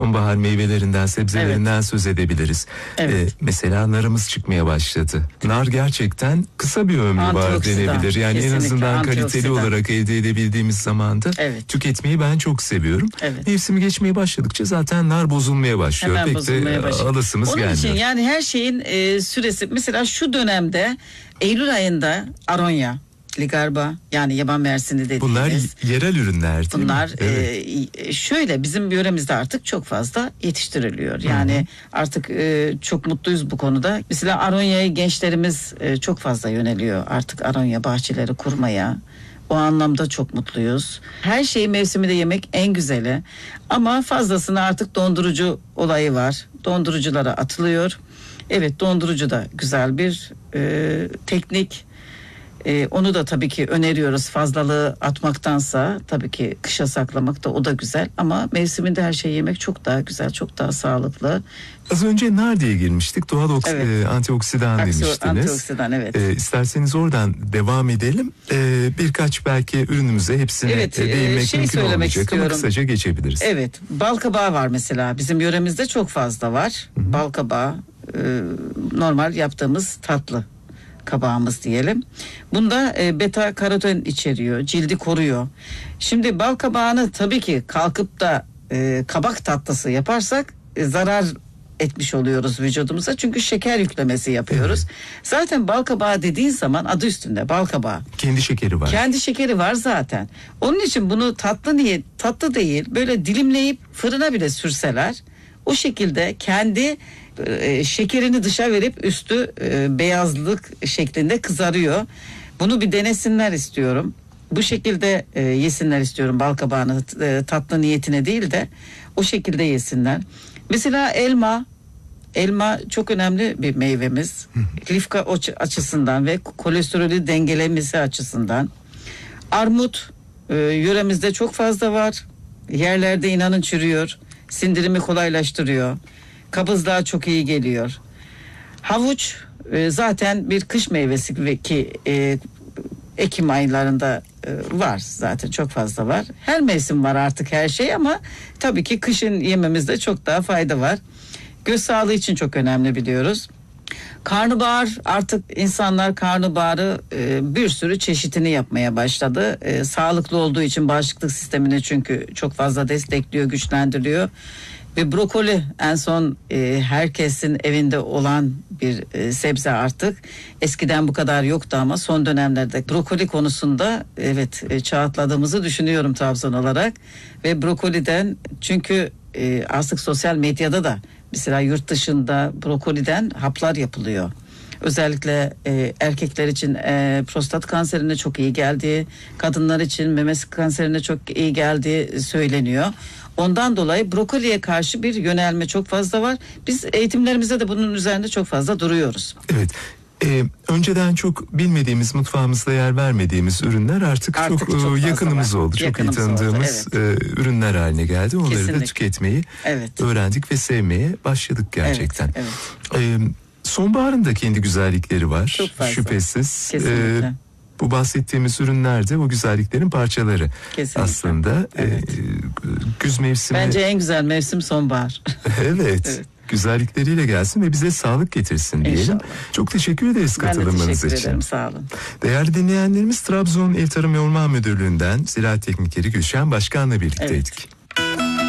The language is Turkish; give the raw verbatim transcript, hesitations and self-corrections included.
Sonbahar meyvelerinden, sebzelerinden evet. söz edebiliriz. Evet. Ee, mesela narımız çıkmaya başladı. Nar gerçekten kısa bir ömrü var denebilir. Yani en azından kaliteli olarak elde edebildiğimiz zamanda evet. tüketmeyi ben çok seviyorum. Evet. Mevsimi geçmeye başladıkça zaten nar bozulmaya başlıyor. Hemen Pek bozulmaya de başlıyor. alasımız Onun gelmiyor. için yani her şeyin e, süresi, mesela şu dönemde Eylül ayında aronya, ligarba, yani yaban mersini dediğimiz. Bunlar yerel ürünler değil Bunlar mi? Evet. e, şöyle bizim yöremizde artık çok fazla yetiştiriliyor. Yani Hı-hı. artık e, çok mutluyuz bu konuda. Mesela aronyaya gençlerimiz e, çok fazla yöneliyor artık, aronya bahçeleri kurmaya. O anlamda çok mutluyuz. Her şeyi mevsiminde yemek en güzeli. Ama fazlasını artık dondurucu olayı var. Donduruculara atılıyor. Evet, dondurucu da güzel bir e, teknik. Ee, onu da tabii ki öneriyoruz, fazlalığı atmaktansa tabii ki kışa saklamak da o da güzel, ama mevsiminde her şeyi yemek çok daha güzel, çok daha sağlıklı. Az önce nar diye girmiştik, doğal oks- evet. e, antioksidan Aksi, demiştiniz. Antioksidan, evet. E, isterseniz oradan devam edelim. E, birkaç belki ürünümüze hepsine evet, e, değinmek şey mümkün olmayacak istiyorum. ama kısaca geçebiliriz. Evet, balkabağı var mesela, bizim yöremizde çok fazla var. Hı-hı. Balkabağı e, normal yaptığımız tatlı kabağımız diyelim. Bunda e, beta karoten içeriyor, cildi koruyor. Şimdi bal kabağını tabii ki kalkıp da e, kabak tatlısı yaparsak e, zarar etmiş oluyoruz vücudumuza, çünkü şeker yüklemesi yapıyoruz. Evet. Zaten bal kabağı dediğin zaman adı üstünde, bal kabağı. Kendi şekeri var. Kendi şekeri var zaten. Onun için bunu tatlı niyet, tatlı değil, böyle dilimleyip fırına bile sürseler, o şekilde kendi e, şekerini dışa verip üstü e, beyazlık şeklinde kızarıyor. Bunu bir denesinler istiyorum. Bu şekilde e, yesinler istiyorum balkabağını, e, tatlı niyetine değil de o şekilde yesinler. Mesela elma, elma çok önemli bir meyvemiz. Lifka açısından ve kolesterolü dengelemesi açısından. Armut e, yöremizde çok fazla var. Yerlerde inanın çürüyor. Sindirimi kolaylaştırıyor. Kabızlığa çok iyi geliyor. Havuç e, zaten bir kış meyvesi ki e, Ekim aylarında e, var, zaten çok fazla var. Her mevsim var artık her şey, ama tabii ki kışın yememizde çok daha fayda var. Göz sağlığı için çok önemli, biliyoruz. Karnabahar, artık insanlar karnabaharı e, bir sürü çeşitini yapmaya başladı. E, sağlıklı olduğu için bağışıklık sistemini çünkü çok fazla destekliyor, güçlendiriyor. Ve brokoli en son e, herkesin evinde olan bir e, sebze artık. Eskiden bu kadar yoktu ama son dönemlerde brokoli konusunda evet e, çağ atladığımızı düşünüyorum Trabzon olarak. Ve brokoliden, çünkü e, artık sosyal medyada da mesela yurt dışında brokoliden haplar yapılıyor. Özellikle e, erkekler için e, prostat kanserine çok iyi geldiği, kadınlar için meme kanserine çok iyi geldiği söyleniyor. Ondan dolayı brokoliye karşı bir yönelme çok fazla var. Biz eğitimlerimizde de bunun üzerinde çok fazla duruyoruz. Evet. Ee, önceden çok bilmediğimiz, mutfağımızda yer vermediğimiz ürünler artık, artık çok, çok yakınımız var. oldu. Çok yakınımız iyi tanıdığımız oldu, evet. e, ürünler haline geldi. Onları Kesinlikle. da tüketmeyi evet. öğrendik ve sevmeye başladık gerçekten. Evet, evet. Ee, sonbaharın da kendi güzellikleri var. Çok fazla. Şüphesiz. Kesinlikle. Ee, bu bahsettiğimiz ürünler de o güzelliklerin parçaları. Kesinlikle. Aslında. Evet. E, güz mevsimi. Bence en güzel mevsim sonbahar. Evet. evet. Güzellikleriyle gelsin ve bize sağlık getirsin diyelim. İnşallah. Çok teşekkür ederiz katılımınız için. Ben de teşekkür ederim, sağ olun. Değerli dinleyenlerimiz, Trabzon İl Tarım ve Orman Müdürlüğü'nden Ziraat Teknikeri Gülşen Başkan'la birlikteydik. Evet.